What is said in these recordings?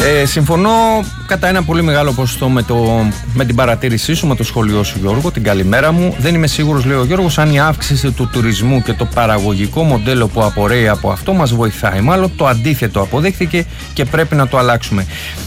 Συμφωνώ κατά ένα πολύ μεγάλο ποσοστό με την παρατήρησή σου, με το σχόλιο σου, Γιώργο. Την καλημέρα μου. Δεν είμαι σίγουρος, λέει ο Γιώργος, αν η αύξηση του τουρισμού και το παραγωγικό μοντέλο που απορρέει από αυτό μας βοηθάει. Μάλλον το αντίθετο αποδείχθηκε και πρέπει να το αλλάξουμε.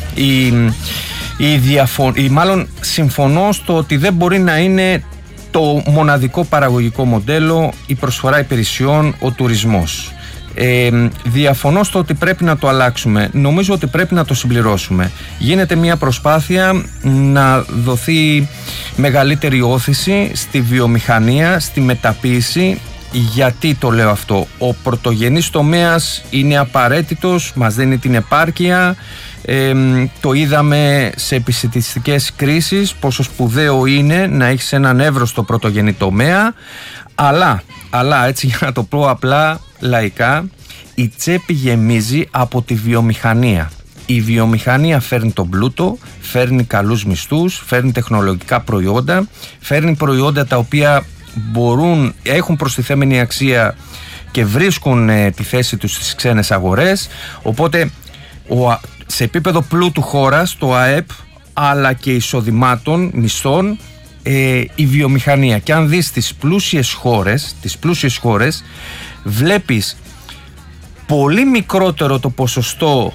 Μάλλον συμφωνώ στο ότι δεν μπορεί να είναι το μοναδικό παραγωγικό μοντέλο η προσφορά υπηρεσιών, ο τουρισμός. Διαφωνώ στο ότι πρέπει να το αλλάξουμε. Νομίζω ότι πρέπει να το συμπληρώσουμε. Γίνεται μια προσπάθεια να δοθεί μεγαλύτερη όθηση στη βιομηχανία, στη μεταποίηση. Γιατί το λέω αυτό? Ο πρωτογενής τομέας είναι απαραίτητος, μας δίνει την επάρκεια. Το είδαμε σε επισιτιστικές κρίσεις πόσο σπουδαίο είναι να έχεις έναν εύρωστο πρωτογενή τομέα, αλλά έτσι, για να το πω απλά λαϊκά, η τσέπη γεμίζει από τη βιομηχανία. Η βιομηχανία φέρνει τον πλούτο, φέρνει καλούς μισθούς, φέρνει τεχνολογικά προϊόντα, φέρνει προϊόντα τα οποία έχουν προστιθέμενη αξία και βρίσκουν τη θέση τους στις ξένες αγορές. Οπότε σε επίπεδο πλούτου χώρας, το ΑΕΠ, αλλά και εισοδημάτων, μισθών, η βιομηχανία. Και αν δεις τις πλούσιες χώρες, βλέπεις πολύ μικρότερο το ποσοστό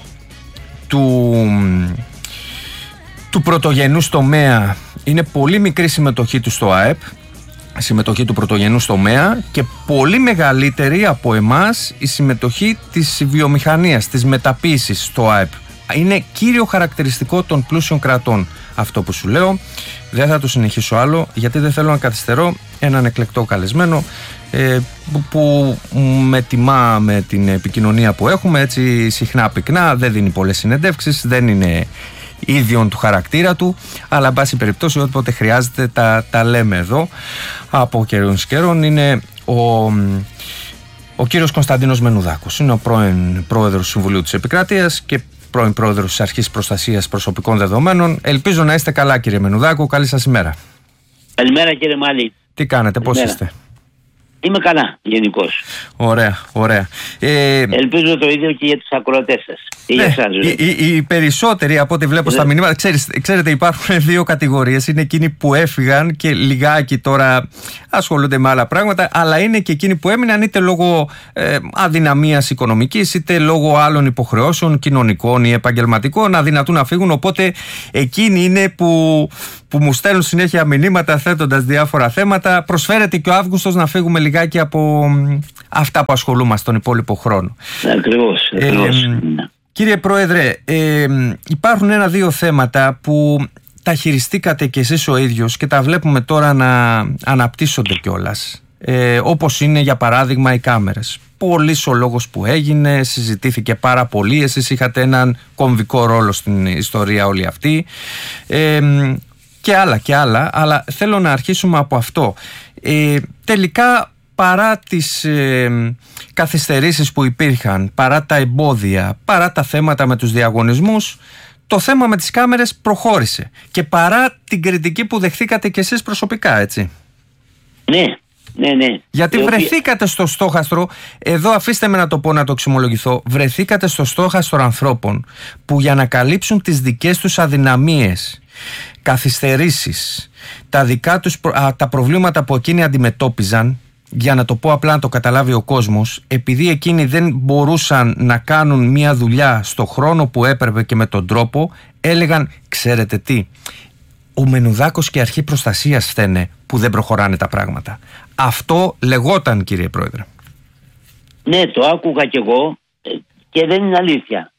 του πρωτογενούς τομέα. Είναι πολύ μικρή συμμετοχή του στο ΑΕΠ, συμμετοχή του πρωτογενούς τομέα, και πολύ μεγαλύτερη από εμάς η συμμετοχή της βιομηχανίας, της μεταποίησης στο ΑΕΠ. Είναι κύριο χαρακτηριστικό των πλούσιων κρατών αυτό που σου λέω. Δεν θα το συνεχίσω άλλο, γιατί δεν θέλω να καθυστερώ έναν εκλεκτό καλεσμένο που με τιμά με την επικοινωνία που έχουμε, έτσι συχνά πυκνά, δεν δίνει πολλές συνεντεύξεις, δεν είναι ίδιον του χαρακτήρα του, αλλά εν πάση περιπτώσει όποτε χρειάζεται τα λέμε εδώ από καιρών καιρών. Είναι ο κύριος Κωνσταντίνος Μενουδάκος. Είναι ο πρώην πρόεδρος του Συμβουλίου της Επικράτειας και πρώην πρόεδρος της Αρχής Προστασίας Προσωπικών Δεδομένων. Ελπίζω να είστε καλά, κύριε Μενουδάκο. Καλή σας ημέρα. Καλημέρα, κύριε Μάλη. Τι κάνετε, πώς είστε? Είμαι καλά γενικώς. Ωραία. Ελπίζω το ίδιο και για τους ακροατές σας. Οι περισσότεροι από ό,τι βλέπω στα μηνύματα, ξέρετε, υπάρχουν δύο κατηγορίες. Είναι εκείνοι που έφυγαν και λιγάκι τώρα ασχολούνται με άλλα πράγματα, αλλά είναι και εκείνοι που έμειναν είτε λόγω αδυναμίας οικονομικής, είτε λόγω άλλων υποχρεώσεων κοινωνικών ή επαγγελματικών, αδυνατούν να φύγουν. Οπότε εκείνοι είναι που μου στέλνουν συνέχεια μηνύματα θέτοντας διάφορα θέματα. Προσφέρεται και ο Αύγουστος να φύγουμε λιγάκι από αυτά που ασχολούμαστε τον υπόλοιπο χρόνο. Ακριβώς. Κύριε Πρόεδρε, υπάρχουν ένα-δύο θέματα που τα χειριστήκατε κι εσείς ο ίδιος και τα βλέπουμε τώρα να αναπτύσσονται κιόλας. Όπως είναι για παράδειγμα οι κάμερες. Πολύς ο λόγος που έγινε, συζητήθηκε πάρα πολύ, εσείς είχατε έναν κομβικό ρόλο στην ιστορία όλη αυτή. Και άλλα, αλλά θέλω να αρχίσουμε από αυτό. Τελικά, παρά τις καθυστερήσεις που υπήρχαν, παρά τα εμπόδια, παρά τα θέματα με τους διαγωνισμούς, το θέμα με τις κάμερες προχώρησε. Και παρά την κριτική που δεχθήκατε κι εσείς προσωπικά, έτσι. Ναι. Γιατί βρεθήκατε στο στόχαστρο, εδώ αφήστε με να το πω, να το εξομολογηθώ, βρεθήκατε στο στόχαστρο ανθρώπων που για να καλύψουν τις δικές τους αδυναμίες, καθυστερήσεις, τα δικά τους τα προβλήματα που εκείνοι αντιμετώπιζαν, για να το πω απλά να το καταλάβει ο κόσμος, επειδή εκείνοι δεν μπορούσαν να κάνουν μια δουλειά στο χρόνο που έπρεπε και με τον τρόπο, έλεγαν, ξέρετε τι, ο Μενουδάκος και η Αρχή Προστασίας φταίνε που δεν προχωράνε τα πράγματα. Αυτό λεγόταν, κύριε Πρόεδρε. Ναι, το άκουγα κι εγώ και δεν είναι αλήθεια.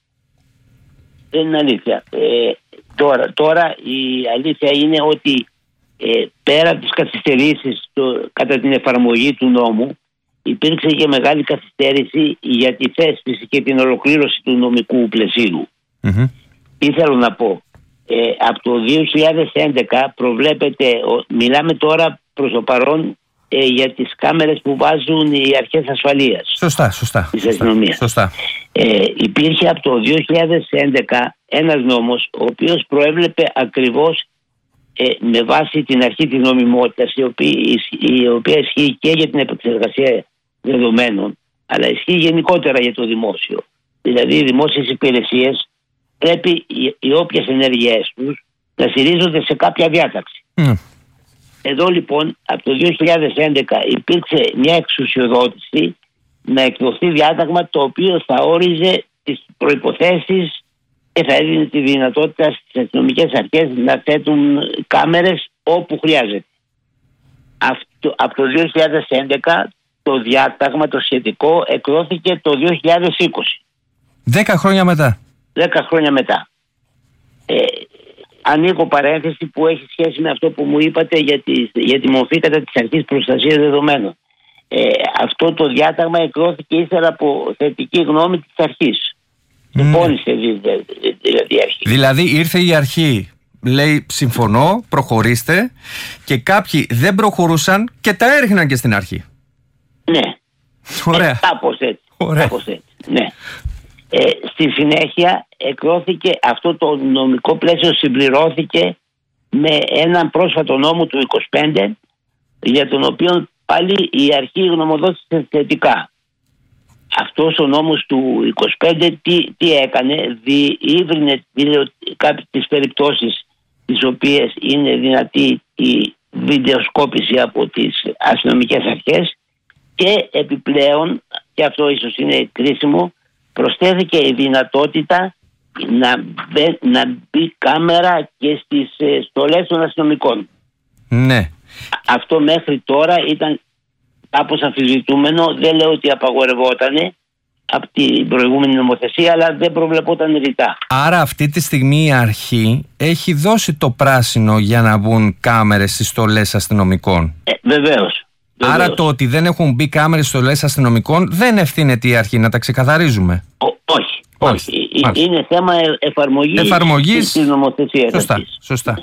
Τώρα η αλήθεια είναι ότι πέρα από τις καθυστερήσεις κατά την εφαρμογή του νόμου, υπήρξε και μεγάλη καθυστέρηση για τη θέσπιση και την ολοκλήρωση του νομικού πλαισίου. Τι θέλω να πω? Από το 2011 προβλέπεται, μιλάμε τώρα προς το παρόν για τις κάμερες που βάζουν οι αρχές ασφαλείας. Σωστά. Της αστυνομίας. Υπήρχε από το 2011 ένας νόμος ο οποίος προέβλεπε ακριβώς με βάση την αρχή της νομιμότητας, η οποία ισχύει και για την επεξεργασία δεδομένων, αλλά ισχύει γενικότερα για το δημόσιο. Δηλαδή οι δημόσιες υπηρεσίες πρέπει οι όποιες ενέργειές τους να στηρίζονται σε κάποια διάταξη. Εδώ λοιπόν από το 2011 υπήρξε μια εξουσιοδότηση να εκδοθεί διάταγμα το οποίο θα όριζε τις προϋποθέσεις και θα έδινε τη δυνατότητα στις αστυνομικές αρχές να θέτουν κάμερες όπου χρειάζεται. Από το 2011 το διάταγμα το σχετικό εκδόθηκε το 2020. 10 χρόνια μετά. 10 χρόνια μετά. Ανοίγω παρένθεση που έχει σχέση με αυτό που μου είπατε για τη μορφή κατά της αρχής προστασίας δεδομένων. Αυτό το διάταγμα εκδόθηκε ύστερα από θετική γνώμη της αρχής. Συμφώνησε δηλαδή η αρχή. Δηλαδή ήρθε η αρχή, λέει συμφωνώ, προχωρήστε, και κάποιοι δεν προχωρούσαν και τα έριχναν και στην αρχή. Ναι. Ωραία. Κάπως έτσι. Ναι. Στη συνέχεια εκδόθηκε αυτό το νομικό πλαίσιο, συμπληρώθηκε με έναν πρόσφατο νόμο του 25, για τον οποίο πάλι η αρχή γνωμοδότησε θετικά. Αυτός ο νόμος του 25 τι έκανε, διήβρινε κάποιες τις περιπτώσεις τις οποίες είναι δυνατή η βιντεοσκόπηση από τις αστυνομικές αρχές, και επιπλέον, και αυτό ίσως είναι κρίσιμο, προσθέθηκε η δυνατότητα να μπει κάμερα και στις στολές των αστυνομικών. Ναι. Αυτό μέχρι τώρα ήταν κάπως αμφισβητούμενο. Δεν λέω ότι απαγορευότανε από την προηγούμενη νομοθεσία, αλλά δεν προβλεπόταν ρητά. Άρα αυτή τη στιγμή η αρχή έχει δώσει το πράσινο για να μπουν κάμερες στις στολές αστυνομικών. Βεβαίως. Άρα το ότι δεν έχουν μπει κάμερες στις στολές αστυνομικών δεν ευθύνεται η αρχή, να τα ξεκαθαρίζουμε. Όχι. Είναι θέμα εφαρμογής της νομοθεσίας. Σωστά.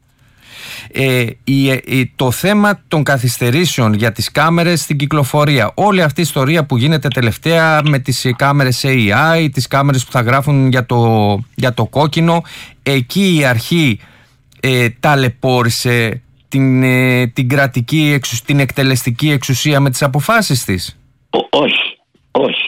Το θέμα των καθυστερήσεων για τις κάμερες στην κυκλοφορία, όλη αυτή η ιστορία που γίνεται τελευταία με τις κάμερες AI, τις κάμερες που θα γράφουν για το κόκκινο, εκεί η αρχή ταλαιπώρησε την κρατική, την εκτελεστική εξουσία με τις αποφάσεις της. Όχι.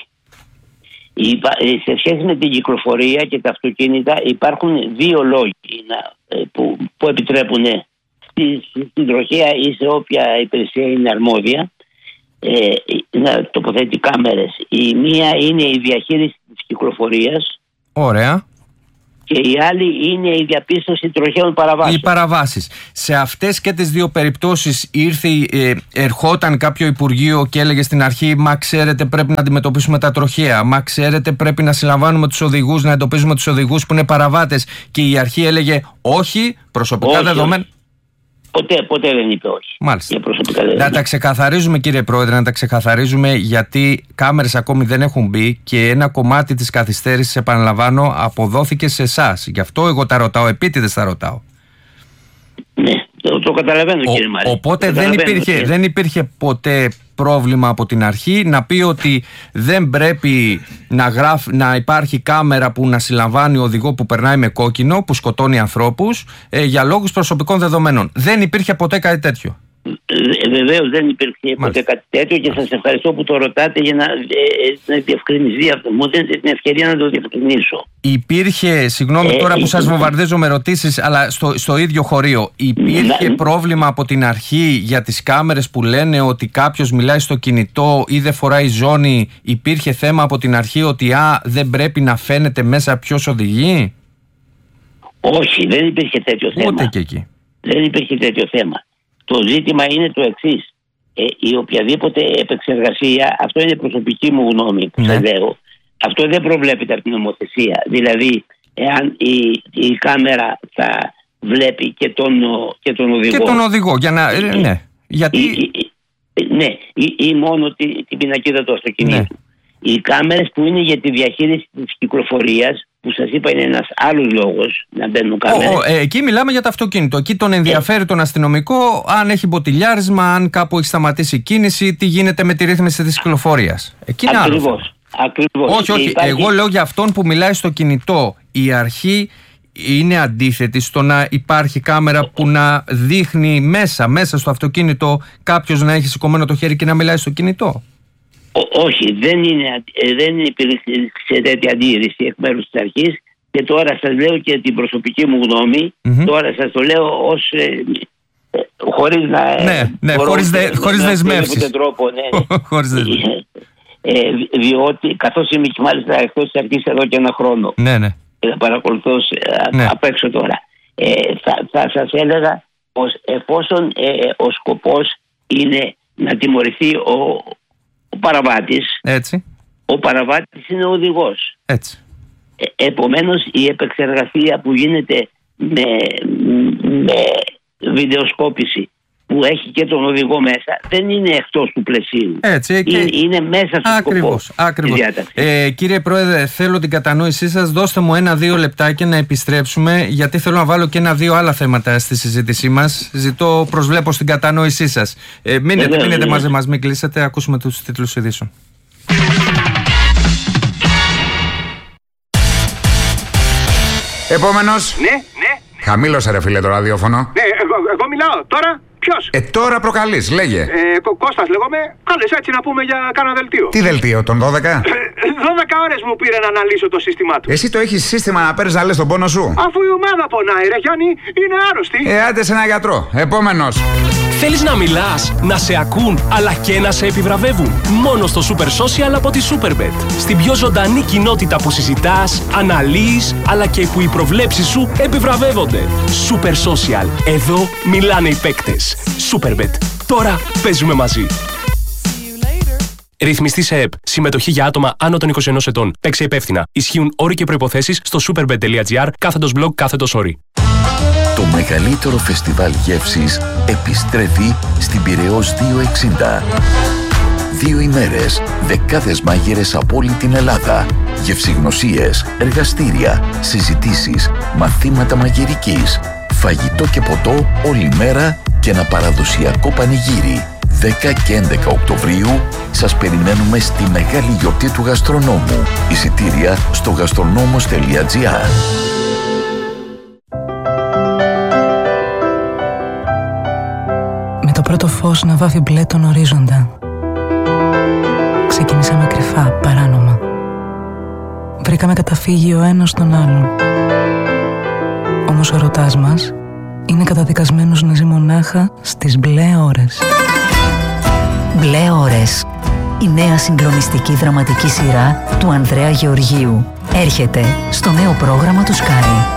Σε σχέση με την κυκλοφορία και τα αυτοκίνητα υπάρχουν δύο λόγοι που επιτρέπουν στην τροχέα ή σε όποια υπηρεσία είναι αρμόδια να τοποθετεί κάμερες. Η μία είναι η διαχείριση της κυκλοφορίας. Ωραία. Και η άλλη είναι η διαπίστωση τροχαίων παραβάσεων. Οι παραβάσεις. Σε αυτές και τις δύο περιπτώσεις ερχόταν κάποιο υπουργείο και έλεγε στην αρχή, μα ξέρετε πρέπει να αντιμετωπίσουμε τα τροχαία, μα ξέρετε πρέπει να συλλαμβάνουμε τους οδηγούς, να εντοπίζουμε τους οδηγούς που είναι παραβάτες, και η αρχή έλεγε όχι, προσωπικά δεδομένα. Ποτέ δεν είπε όχι. Μάλιστα. Να τα ξεκαθαρίζουμε, κύριε Πρόεδρε, γιατί κάμερες ακόμη δεν έχουν μπει και ένα κομμάτι της καθυστέρησης, επαναλαμβάνω, αποδόθηκε σε εσάς. Γι' αυτό εγώ τα ρωτάω, επίτηδες τα ρωτάω. Ναι, το καταλαβαίνω, κύριε Μαρή. Οπότε δεν υπήρχε ποτέ πρόβλημα από την αρχή να πει ότι δεν πρέπει να υπάρχει κάμερα που να συλλαμβάνει οδηγό που περνάει με κόκκινο, που σκοτώνει ανθρώπους, για λόγους προσωπικών δεδομένων. Δεν υπήρχε ποτέ κάτι τέτοιο. Βεβαίως δεν υπήρχε ποτέ κάτι τέτοιο, και σας ευχαριστώ που το ρωτάτε για να διευκρινιστεί αυτό. Μου δίνετε την ευκαιρία να το διευκρινίσω. Υπήρχε, συγγνώμη τώρα που σας βομβαρδίζω με ερωτήσεις, αλλά στο ίδιο χωρίο υπήρχε πρόβλημα από την αρχή για τις κάμερες που λένε ότι κάποιος μιλάει στο κινητό ή δεν φοράει ζώνη? Υπήρχε θέμα από την αρχή ότι δεν πρέπει να φαίνεται μέσα ποιος οδηγεί? Όχι, δεν υπήρχε τέτοιο θέμα. Ούτε και εκεί. Δεν υπήρχε τέτοιο θέμα. Το ζήτημα είναι το εξής. Η οποιαδήποτε επεξεργασία, αυτό είναι προσωπική μου γνώμη που σας λέω, αυτό δεν προβλέπεται από την νομοθεσία. Δηλαδή, εάν η κάμερα θα βλέπει και τον οδηγό. Και τον οδηγό, για να. Ναι. Γιατί. Ή μόνο την πινακίδα του αυτοκινήτου. Ναι. Οι κάμερες που είναι για τη διαχείριση της κυκλοφορίας, που σας είπα είναι ένας άλλος λόγος να μπαίνουν κάμερες. Εκεί μιλάμε για το αυτοκίνητο. Εκεί τον ενδιαφέρει τον αστυνομικό αν έχει μποτιλιάρισμα, αν κάπου έχει σταματήσει η κίνηση, τι γίνεται με τη ρύθμιση της κυκλοφορίας. Ακριβώς. Όχι. Εγώ λέω για αυτόν που μιλάει στο κινητό. Η αρχή είναι αντίθετη στο να υπάρχει κάμερα που να δείχνει μέσα στο αυτοκίνητο κάποιος να έχει σηκωμένο το χέρι και να μιλάει στο κινητό. Όχι, δεν υπήρξε τέτοια αντίρρηση εκ μέρους της αρχής. Και τώρα σας λέω και την προσωπική μου γνώμη. Τώρα σας το λέω ως χωρίς να... χωρίς δεσμεύσεις. Διότι καθώς είμαι και μάλιστα εκτός της αρχής εδώ και ένα χρόνο, θα παρακολουθώ απ' έξω τώρα, θα σας έλεγα πως εφόσον ο σκοπός είναι να τιμωρηθεί ο παραβάτης, ο παραβάτης είναι ο οδηγός. Επομένως η επεξεργασία που γίνεται με βιντεοσκόπηση που έχει και τον οδηγό μέσα δεν είναι εκτός του πλαισίου. Είναι μέσα στο σκοπό. Ακριβώς. Κύριε Πρόεδρε, θέλω την κατανόησή σας. Δώστε μου 1-2 λεπτάκια να επιστρέψουμε, γιατί θέλω να βάλω και 1-2 άλλα θέματα στη συζήτησή μας. Προσβλέπω στην κατανόησή σας. Μείνετε μαζί μας, μην κλείσετε. Ακούσουμε τους τίτλους ειδήσεων. Επόμενος. Ναι. Χαμήλωσε ρε φίλε το ραδιόφωνο. Ναι, εγώ μιλάω. Τώρα ποιος? Τώρα προκαλείς, λέγε. Κώστας λέγομαι. Κάλες έτσι να πούμε για κάνα δελτίο. Τι δελτίο, τον 12? 12 ώρες μου πήρε να αναλύσω το σύστημά του. Εσύ το έχεις σύστημα να παίρνεις να λες τον πόνο σου? Αφού η ομάδα πονάει ρε Γιάννη, είναι άρρωστη. Άντε σε ένα γιατρό. Επόμενος. Θέλεις να μιλάς, να σε ακούν, αλλά και να σε επιβραβεύουν? Μόνο στο Super Social από τη Superbet. Στην πιο ζωντανή κοινότητα που συζητάς, αναλύεις, αλλά και που οι προβλέψεις σου επιβραβεύονται. Super Social. Εδώ μιλάνε οι παίκτες. Superbet. Τώρα παίζουμε μαζί. Ρυθμιστή σε ΕΠ. Συμμετοχή για άτομα άνω των 21 ετών. Παίξε υπεύθυνα. Ισχύουν όροι και προϋποθέσεις στο superbet.gr/blog/όροι. Το μεγαλύτερο φεστιβάλ γεύσης επιστρέφει στην Πειραιώς 260. 2 ημέρες, δεκάδες μάγειρες από όλη την Ελλάδα. Γευσηγνωσίες, εργαστήρια, συζητήσεις, μαθήματα μαγειρικής, φαγητό και ποτό όλη μέρα και ένα παραδοσιακό πανηγύρι. 10 και 11 Οκτωβρίου σας περιμένουμε στη μεγάλη γιορτή του γαστρονόμου. Εισιτήρια στο gastronomos.gr. Με το πρώτο φως να βάφει μπλε τον ορίζοντα, ξεκινήσαμε κρυφά, παράνομα. Βρήκαμε καταφύγιο ο ένας στον άλλον. Όμως ο ερωτάς μας είναι καταδικασμένος να ζει μονάχα στις μπλε ώρες. Μπλε ώρες. Η νέα συγκλονιστική δραματική σειρά του Ανδρέα Γεωργίου έρχεται στο νέο πρόγραμμα του Sky.